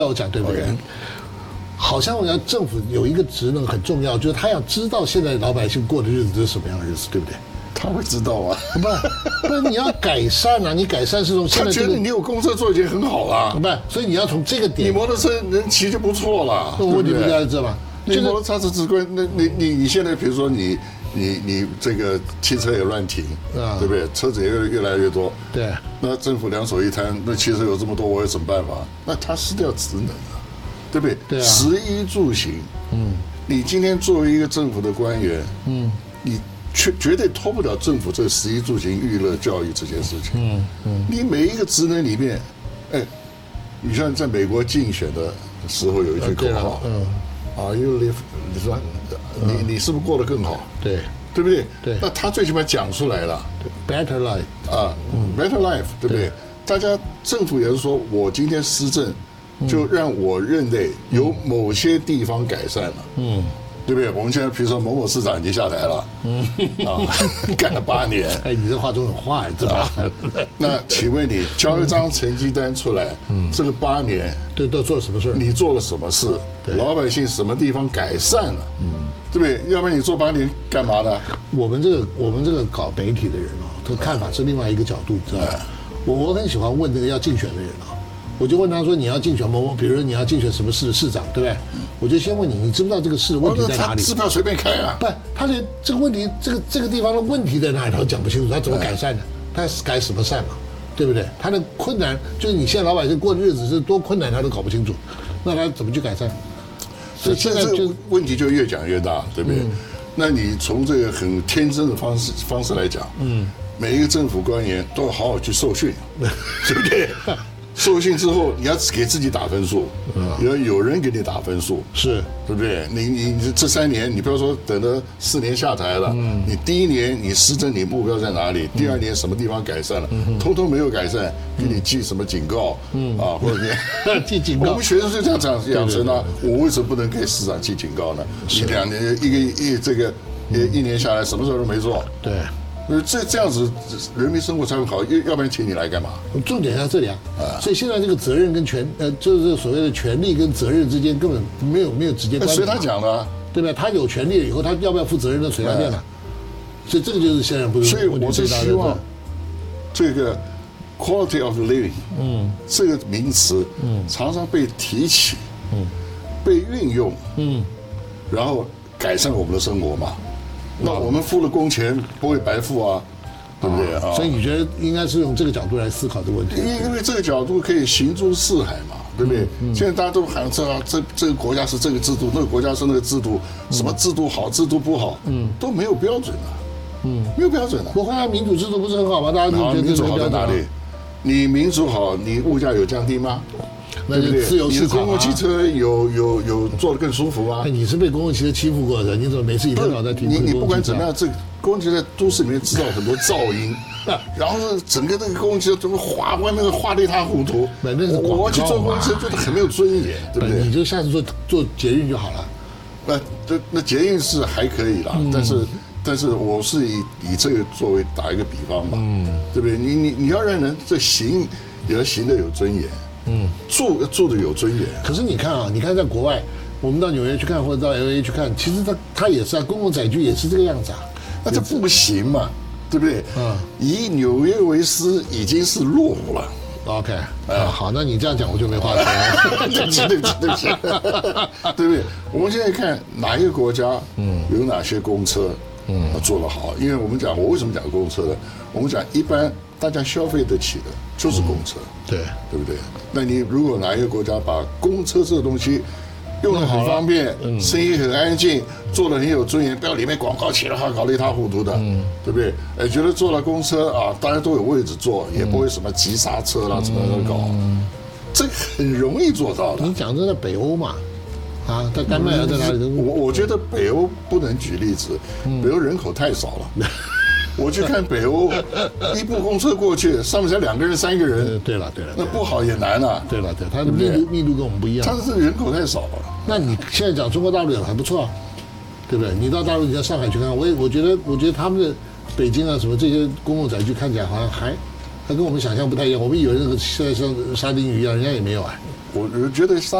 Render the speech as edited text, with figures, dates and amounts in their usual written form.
我讲对不对？ OK 好像我要政府有一个职能很重要，就是他要知道现在老百姓过的日子是什么样的日子，对不对？ 他会知道啊。 不是你要改善啊！你改善是从现在他觉得你有公车坐已经很好了， 不是，所以你要从这个你点。 摩托车能骑就不错了。 那问题不对在这吗？就是你摩托车是直观，那你现在比如说你这个汽车也乱停， 啊对不对？车子也越来越多， 对， 那政府两手一摊，那汽车有这么多，我有什么办法？那他失掉职能啊，对不对？ 对啊食衣住行，你今天作为一个政府的官员，你绝对脱不了政府这个食衣住行、娱乐、教育这些事情，你每一个职能里面，哎，你像在美国竞选的时候有一句口号，Are you live？ 你说你是不是过得更好？ 对对不对？ 对那他最起码讲出来了 ，better life。 啊，better life，对不对对？ 大家政府也是说，我今天施政，就让我认为有某些地方改善了，对不对？我们现在比如说某某市长已经下台了，干了8年。 哎，你这话中有话，知道吧？ 那请问你交一张成绩单出来，这个8年对，都做了什么事儿？ 你做了什么事？老百姓什么地方改善了？对不对？要不然你做8年干嘛呢？ 我们这个搞媒体的人哦，这看法是另外一个角度，知道吧？我很喜欢问这个要竞选的人啊，我就问他说你要竞选某某，比如说你要竞选什么市的市长，对不对？我就先问你，你知不知道这个市的问题在哪里？ 他支票随便开啊。 不，他连这个问题，这个地方的问题在哪里，他都讲不清楚，他怎么改善呢？他改什么善嘛？对不对？他的困难就是你现在老百姓过的日子是多困难，他都搞不清楚，那他怎么去改善？所以现在就问题就越讲越大，对不对？那你从这个很天真的方式来讲，每一个政府官员都要好好去受训，对不对？受训之后，你要给自己打分数，要有人给你打分数， 是对不对？你这3年，你不要说等了4年下台了，你第1年你施政你目标在哪里？第2年什么地方改善了？通通没有改善，给你记什么警告啊，或者你记警告我们学生就这样养成啊，我为什么不能给市长记警告呢？你2年一年下来什么事都没做， 对。 这样子人民生活才会好，要不然请你来干嘛？ 重点在这里啊，所以现在这个责任跟就是所谓的权利跟责任之间根本没有直接关系。 随他讲的啊， 对吧？他有权利了以后，他要不要负责任，那随他便了。所以这个就是现在不是。 所以我是希望这个 quality of living， 这个名词，常常被提起，被运用，然后改善我们的生活嘛。那我们付了工钱不会白付啊，对不对啊？ 所以你觉得应该是用这个角度来思考这个问题？ 因为这个角度可以行诸四海嘛，对不对？现在大家都喊这个国家是这个制度，那个国家是那个制度，什么制度好，制度不好，都没有标准的，没有标准的。 不会啊，民主制度不是很好吗？大家就觉得民主好标准在哪里？你民主好，你物价有降低吗？ 那就自由你市场啊。 的公共汽车有坐得更舒服吗？ 你是被公共汽车欺负过的，你怎么每次一天到晚在提你不管怎么样，这个公共汽车在都市里面制造很多噪音，然后整个这个公共汽车怎么外面画得一塌糊涂。我去坐公共汽车做的很没有尊严，对不对？ 你就下次坐捷运就好了。 那捷运是还可以啦，但是我是以这个作为打一个比方嘛，对不对？你要让人这行也要行得有尊严。住的有尊严。 可是你看啊，你看在国外，我们到纽约去看，或者到 LA 去看，其实它也是啊，公共载具也是这个样子啊。 那这不行嘛，对不对？以纽约为师已经是落伍了。 OK， 好，那你这样讲我就没话说了。 对不起，对不对？我们现在看哪一个国家，有哪些公车，做得好？因为我为什么讲公车呢？我们讲一般大家消费得起的就是公车， 对不对？那你如果哪一个国家把公车这个东西用得很方便，声音很安静，做得很有尊严，不要里面广告起来搞得一塌糊涂的，对不对？觉得坐了公车啊，大家都有位置坐，也不会什么急刹车啦，怎么搞，这很容易做到的。 你讲这在北欧嘛，啊，在丹麦啊，在哪里？ 我觉得北欧不能举例子，北欧人口太少了。我去看北欧，一部公车过去，上面才2个人、3个人。 对了， 那不好也难啊。 对，它的密度跟我们不一样。 它是人口太少了。 那你现在讲中国大陆也还不错啊，对不对？你到大陆，你在上海去看，我觉得他们的北京啊什么这些公共载具看起来好像还跟我们想象不太一样。我们以为那个现在像沙丁鱼一样，人家也没有啊。 我觉得